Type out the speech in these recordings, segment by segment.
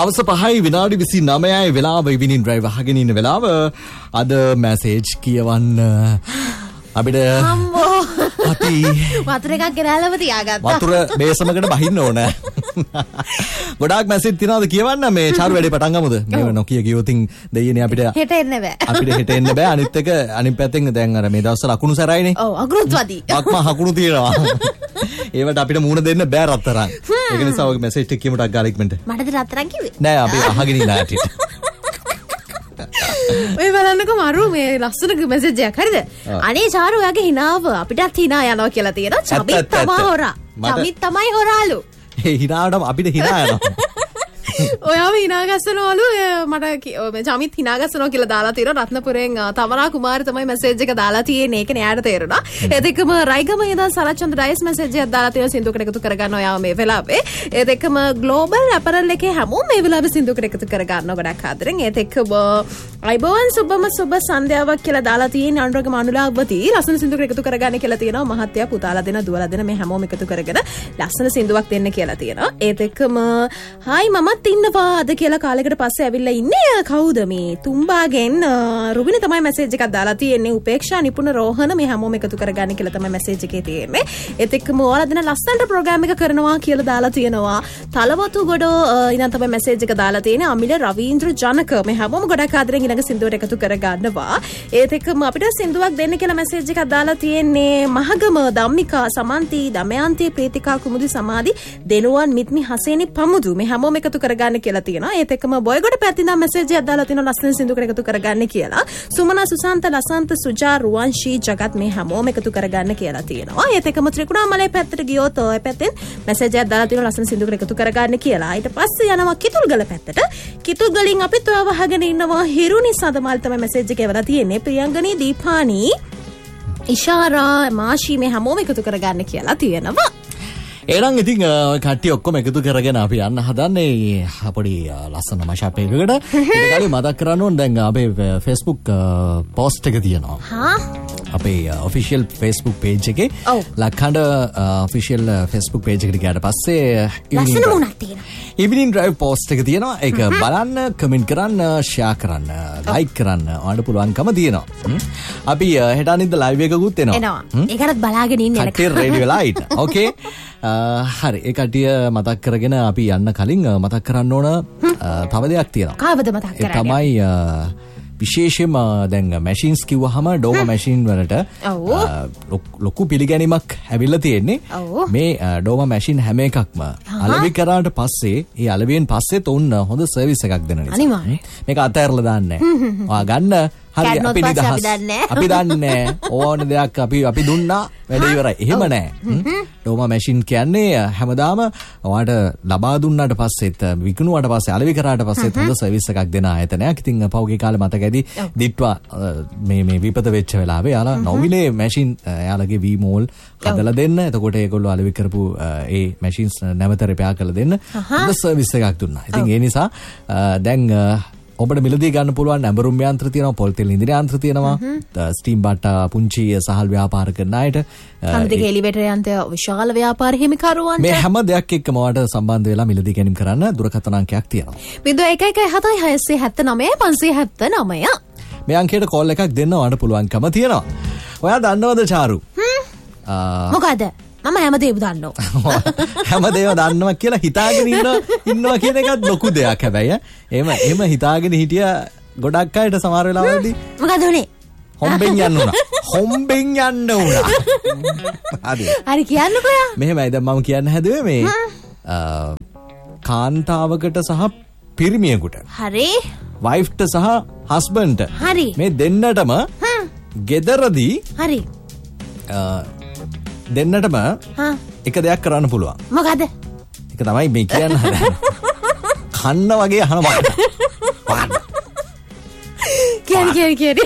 හවස 5:29 වෙලාව ඉවිනින් ඩ්‍රයිව් අහගෙන ඉන්න වෙලාව අද මැසේජ් කියවන්න අපිට අති වතුර එකක් ගෙනල්ලාම තියාගත්තා. වතුර බේසමකට බහින්න ඕන. ගොඩාක් මැසේජ් තියනවාද කියවන්න මේ චාරු වැඩේ පටන් ගමුද? මේ නොකිය ගියොතින් දෙයියනේ අපිට හෙට එන්න බෑ. අපිට හෙට එන්න බෑ. අනිත් පැත්තෙන් දැන් අර මේ දවස්වල අකුණු සැරයිනේ. ඔව් අකුණුත් වදි. අක්ම හකුණු තියෙනවා. ඒවට අපිට මූණ දෙන්න බෑ රත්තරන්. ඒක නිසා ඔය මැසේජ් එක කියමුටක් ගාලා ඉක්මනට. මටද රත්තරන් කිව්වේ? නෑ අපි අහගෙන ඉන්න ඇටිට. ඔය බලන්නකෝ මරු මේ ලස්සන මැසේජ් එකක් හරිද? අනේ චාරු ඔයාගේ හිනාව අපිටත් හිනා යනවා කියලා තියෙනවා. චමිත් තමයි හොරා. චමිත් තමයි හොරාලු. ඒ හිනාවටම අපිට හිනා යනවා. ඔයාව හිනාගස්සනවලු මට මේ චමිත් හිනාගස්සනවා කියලා දාලා තියෙනවා. රත්නපුරෙන් තමරා කුමාරි තමයි මැසේජ් එක දාලා තියෙන්නේ. ඒක නෑට තේරුණා. ඒත් එක්කම රයිගම ඉඳන් සරච්චන්ද්‍ර ඩයිස් මැසේජ් එකක් දාලා තියෙනවා සින්දුවකට එකතු කරගන්න ඔයාව මේ වෙලාවේ. ඒත් එක්කම ග්ලෝබල් ඇපරල් එකේ හැමෝම මේ වෙලාවේ සින්දුවකට එකතු කරගන්න ගොඩක් ආදරෙන්. ඒත් එක්කම අයිබෝන් සුබ සන්ධ්‍යාවක් කියලා දාලා තියෙන්නේ අනුරාගම අනුලාවති ලස්සන සින්දුවකට එකතු කරගන්න කියලා තියෙනවා. මහත්තයා පුතාලා දෙන දුවලා දෙන මේ හැමෝම එකතු කරගෙන ලස්සන සින්දුවක් දෙන්න කියලා තියෙනවා. ඒත් එක්කම හායි මමත් ඉන්නවා අද කියලා කාලෙකට පස්සේ ඇවිල්ලා ඉන්නේ කවුද මේ තුම්බාගෙන් රුබින තමයි මැසේජ් එකක් දාලා තියෙන්නේ. උපේක්ෂා නිපුණ රෝහණ මේ හැමෝම එකතු කරගන්න කියලා තමයි මැසේජ් එකේ තියෙන්නේ. ඒත් එක්කම ඔයාලා දෙන ලස්සනට ප්‍රෝග්‍රෑම් එක කරනවා කියලා දාලා තියෙනවා. තලවතු ගොඩ ඉඳන් තමයි මැසේජ් එක දාලා තියෙන්නේ. අමිල රවීන්ද්‍ර ජනක මේ හැමෝම ගොඩක් ආදරෙන් ඊළඟ සින්දුවට එකතු කරගන්නවා. ඒත් එක්කම අපිට සින්දුවක් දෙන්න කියලා මැසේජ් එකක් දාලා තියෙන්නේ මහගම ධම්මිකා සමන්ති දමයන්ති ප්‍රීතිකා කුමුදි සමාධි දෙනුවන් මිත්මි හසේනි පමුදු මේ හැමෝම එකතු කරගන්න කියලා තියෙනවා. ඒත් එක්කම බොයගොඩ පැතිඳා මැසේජ් එකක් දාලා තියෙනවා ලස්සන සින්දුවකට එකතු කරගන්න කියලා. සුමනා සුසාන්ත ලසන්ත සුජා රුවන්ෂී ජගත් මේ හැමෝම එකතු කරගන්න කියලා තියෙනවා. ඒත් එක්කම ත්‍රිකුණාමලයි පැත්තට ගියොත් ඔය පැත්තෙන් මැසේජ් එකක් දාලා තියෙනවා ලස්සන සින්දුවකට එකතු කරගන්න කියලා. ඊට පස්සේ යනවා කිතුල්ගල පැත්තට. කිතුල්ගලින් අපිත් ඔයව අහගෙන ඉන්නවා හිරුනි සදමල් තමයි මැසේජ් එක එවලා තියෙන්නේ. ප්‍රියංගනී දීපානි ඉෂාරා මාෂි මේ හැමෝම එකතු කරගන්න කියලා තියෙනවා. එහෙනම් ඉතින් කට්ටිය ඔක්කොම එකතු කරගෙන අපි යන්න හදන්නේ අපේ ලස්සන මෂප් එකකට. ඒක කලින් මතක් කරන්න ඕන දැන් අපේ Facebook post එක තියෙනවා. හා අපේ official Facebook page එකේ ලක්හඬ official Facebook page එකට ගියාට පස්සේ ලස්සන මුණක් තියෙනවා. evening drive post එක තියෙනවා. ඒක බලන්න, comment කරන්න, share කරන්න, like කරන්න ඔයාලට පුළුවන්කම තියෙනවා. අපි හෙට අනිද්දා live එකකුත් එනවා. ඒකටත් බලාගෙන ඉන්න එනක. කට්ටිය ready වෙලා ඉන්න. Okay. හරි ඒ කට්ටිය මතක් කරගෙන අපි යන්න කලින් මතක් කරන්න ඕන තව දෙයක් තියෙනවා. කාවද මතක් කරන්නේ? තමයි විශේෂයෙන්ම දැන් මැෂින්ස් කිව්වහම ඩෝමා මැෂින් වලට ලොකු පිළිගැනීමක් ඇවිල්ලා තියෙන්නේ. මේ ඩෝමා මැෂින් හැම එකක්ම අලෙවි කරාට පස්සේ ඒ අලෙවියෙන් පස්සෙත් උන් හොඳ සර්විස් එකක් දෙන නිසා. මේක අතහැරලා දාන්නේ නැහැ. ඔයා ගන්න හරි අපි නිදහස්. අපි දන්නේ ඕන දෙයක් අපි දුන්නා වැඩ ඉවරයි. එහෙම නැහැ. ඩෝමා මැෂින් කියන්නේ හැමදාම ඔයාට ලබා දුන්නාට පස්සෙත් විකුණුවාට පස්සේ අලෙවි කරාට පස්සෙත් හොඳ සර්විස් එකක් දෙන ආයතනයක්. ඉතින් පෞගේ කාලේ මතකයි දිට්වා මේ විපත වෙච්ච වෙලාවේ යාලා නොවිලේ මැෂින් යාලගේ වීමෝල් හදලා දෙන්න. එතකොට ඒගොල්ලෝ අලෙවි කරපු ඒ මැෂින්ස් නැවත රිපෙයාර් කරලා දෙන්න හොඳ සර්විස් එකක් දුන්නා. ඉතින් ඒ නිසා දැන් ඔබට මිලදී ගන්න පුළුවන් ඇඹරුම් යන්ත්‍ර තියෙනවා, පොල් තෙල් ඉන්ධන යන්ත්‍ර තියෙනවා, ස්ටීම් බට්ටා පුංචි සහල් ව්‍යාපාර කරන අයට, සම්දික එලිවේටර් යන්ත්‍ර විශාල ව්‍යාපාර හිමිකරුවන්ට මේ හැම දෙයක් එක්කම ඔයාලට සම්බන්ධ වෙලා මිලදී ගැනීම කරන්න දුරකථන අංකයක් තියෙනවා. 011769 මේ අංකයට කෝල් එකක් දෙන්න ඔයාලට පුළුවන්කම තියෙනවා. ඔයා දන්නවද චාරු? මොකද? මම හැමදේම දන්නවා. හැමදේම දන්නවා කියලා හිතාගෙන ඉන්නවා කියන එකත් ලොකු දෙයක් හැබැයි. එහෙම හිතාගෙන හිටිය ගොඩක් අයට සමහර වෙලාවලදී මොකද උනේ? හොම්බෙන් යන්න උනා. හරි කියන්නකෝ යා. මෙහෙමයි දැන් මම කියන්න හැදුවේ මේ කාන්තාවකට සහ පිරිමියෙකුට. හරි. වයිෆ්ට සහ හස්බන්ඩ්ට. හරි. මේ දෙන්නටම ගෙදරදී හරි. දෙන්නටම එක දෙයක් කරන්න පුළුවන්. මොකද? ඒක තමයි මේ කියන්න හදන්නේ. කන්න වගේ අහනවා. කියන්නේ.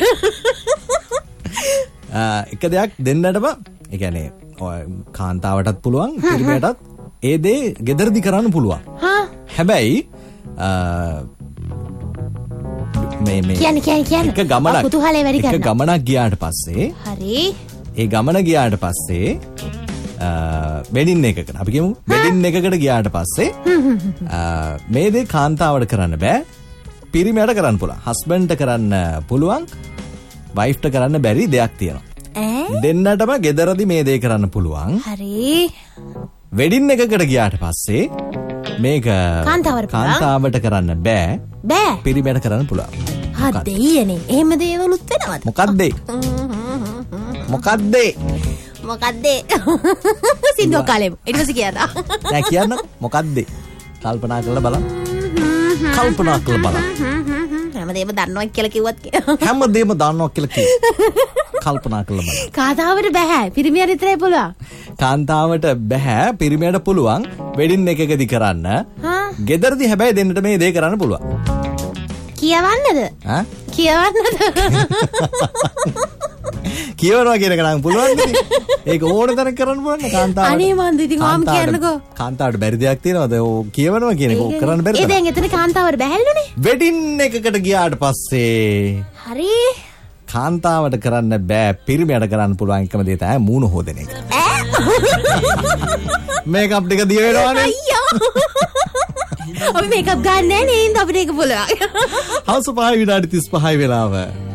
එක දෙයක් දෙන්නටම ඒ කියන්නේ කාන්තාවටත් පුළුවන් පිරිමියටත් ඒ දේ ගෙදරදී කරන්න පුළුවන්. හැබැයි මේ කියන්නේ එක ගමනක් ගියාට පස්සේ හරි ඒ ගමන ගියාට පස්සේ වෙඩින් එකකට අපි කියමු වෙඩින් එකකට ගියාට පස්සේ මේ දේ කාන්තාවට කරන්න බෑ පිරිමියට කරන්න පුළුවන් හස්බන්ඩ්ට කරන්න පුළුවන් වයිෆ්ට කරන්න බැරි දෙයක් තියෙනවා දෙන්නටම ගෙදරදී මේ දේ කරන්න පුළුවන් හරි වෙඩින් එකකට ගියාට පස්සේ මේක කාන්තාවට කරන්න බෑ පිරිමියට කරන්න පුළුවන් හදෙයනේ එහෙම දේවලුත් වෙනවද මොකද්ද සින්දුව කාලෙමු ඊට පස්සේ කියනවා නෑ කියන්න මොකද්ද කල්පනා කරලා බලන්න හැමදේම දන්නවා කියලා කිව්වත් හැමදේම දන්නවා කියලා කිව්වා කල්පනා කරලා බලන්න කාන්තාවට බෑ පිරිමියට විතරයි පුළුවන් කාන්තාවට බෑ පිරිමියට පුළුවන් වෙඩින් එකකදී කරන්න ගෙදරදී හැබැයි දෙන්නට මේ දේ කරන්න පුළුවන් කියවන්නද කියවනවා කියන එක නම් පුළුවන් ඒක ඕන තරම් කරන්න පුළුවන් කාන්තාවට අනේ මන්ද ඉතින් ආම් කියන්නකෝ කාන්තාවට බැරි දෙයක් තියෙනවද ඕ කියවනවා කියන එක ඕක කරන්න බැරිද ඒ දැන් එතන කාන්තාවට බැහැල්ලුනේ වෙඩින් එකකට ගියාට පස්සේ හරි කාන්තාවට කරන්න බෑ පිරිමියට කරන්න පුළුවන් එකම දේ තමයි මූණ හොදන එක මේකප් ටික දිය වෙනවනේ අයියෝ අපි මේකප් ගන්න නැහැ නේද අපිට ඒක පුළුවන් හවස 5 විනාඩි 35 වෙලාව